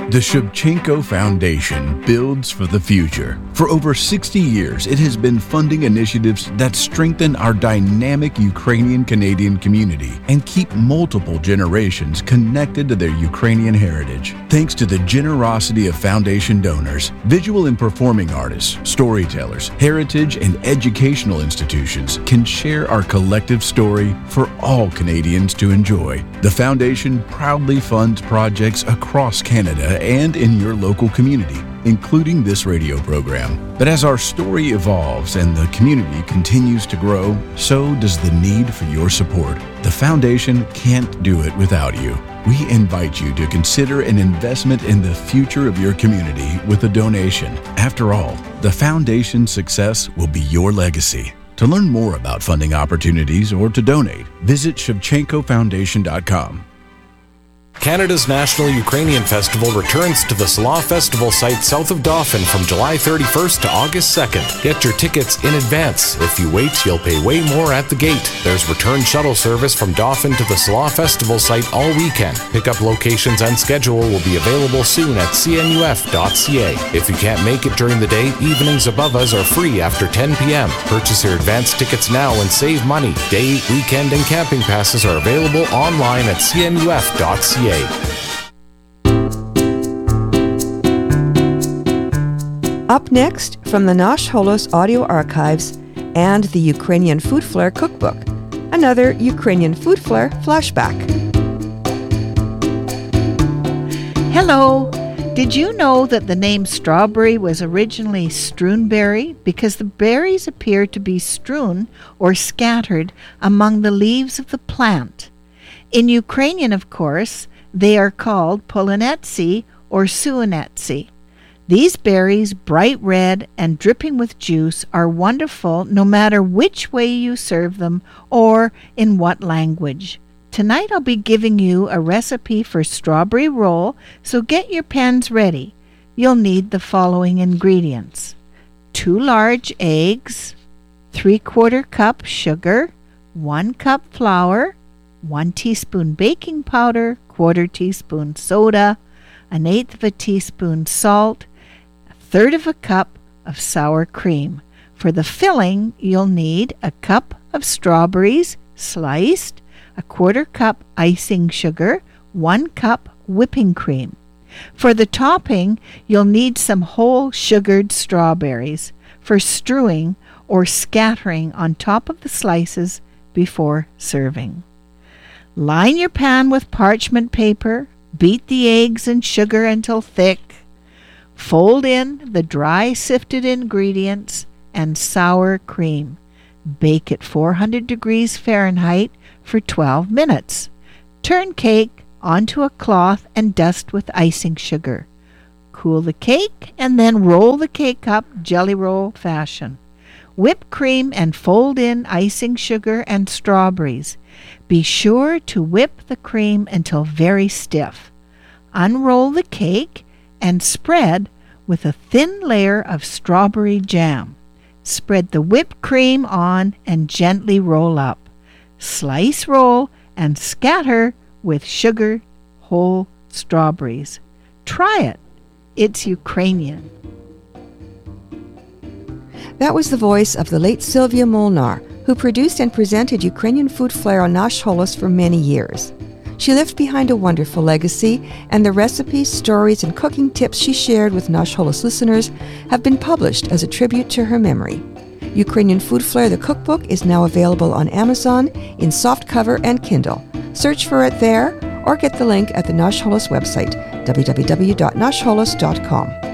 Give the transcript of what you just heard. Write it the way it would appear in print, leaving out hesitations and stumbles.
The Shevchenko Foundation builds for the future. For over 60 years, it has been funding initiatives that strengthen our dynamic Ukrainian-Canadian community and keep multiple generations connected to their Ukrainian heritage. Thanks to the generosity of foundation donors, visual and performing artists, storytellers, heritage and educational institutions can share our collective story for all Canadians to enjoy. The foundation proudly funds projects across Canada and in your local community, including this radio program. But as our story evolves and the community continues to grow, so does the need for your support. The foundation can't do it without you. We invite you to consider an investment in the future of your community with a donation. After all, the foundation's success will be your legacy. To learn more about funding opportunities or to donate, visit ShevchenkoFoundation.com. Canada's National Ukrainian Festival returns to the Slaw Festival site south of Dauphin from July 31st to August 2nd. Get your tickets in advance. If you wait, you'll pay way more at the gate. There's return shuttle service from Dauphin to the Slaw Festival site all weekend. Pickup locations and schedule will be available soon at cnuf.ca. If you can't make it during the day, evenings above us are free after 10 p.m. Purchase your advance tickets now and save money. Day, weekend, and camping passes are available online at cnuf.ca. Up next, from the Nash Holos audio archives and the Ukrainian Food Flair cookbook, another Ukrainian Food Flair flashback. Hello! Did you know that the name strawberry was originally strewnberry because the berries appear to be strewn or scattered among the leaves of the plant? In Ukrainian, of course, they are called polonetsy or suonetsy. These berries, bright red and dripping with juice, are wonderful no matter which way you serve them or in what language. Tonight I'll be giving you a recipe for strawberry roll, so get your pans ready. You'll need the following ingredients: 2 large eggs, 3/4 cup sugar, 1 cup flour, 1 teaspoon baking powder, 1/4 teaspoon soda, 1/8 of a teaspoon salt, 1/3 of a cup of sour cream. For the filling, you'll need a cup of strawberries sliced, 1/4 cup icing sugar, 1 cup whipping cream. For the topping, you'll need some whole sugared strawberries for strewing or scattering on top of the slices before serving. Line your pan with parchment paper, beat the eggs and sugar until thick, fold in the dry sifted ingredients and sour cream. Bake at 400 degrees Fahrenheit for 12 minutes. Turn cake onto a cloth and dust with icing sugar. Cool the cake and then roll the cake up jelly roll fashion. Whip cream and fold in icing sugar and strawberries. Be sure to whip the cream until very stiff. Unroll the cake and spread with a thin layer of strawberry jam. Spread the whipped cream on and gently roll up. Slice, roll, and scatter with sugar whole strawberries. Try it. It's Ukrainian. That was the voice of the late Sylvia Molnar, who produced and presented Ukrainian Food Flair on Nash Holos for many years. She left behind a wonderful legacy, and the recipes, stories, and cooking tips she shared with Nash Holos listeners have been published as a tribute to her memory. Ukrainian Food Flair, the cookbook, is now available on Amazon in softcover and Kindle. Search for it there, or get the link at the Nash Holos website, www.nashholos.com.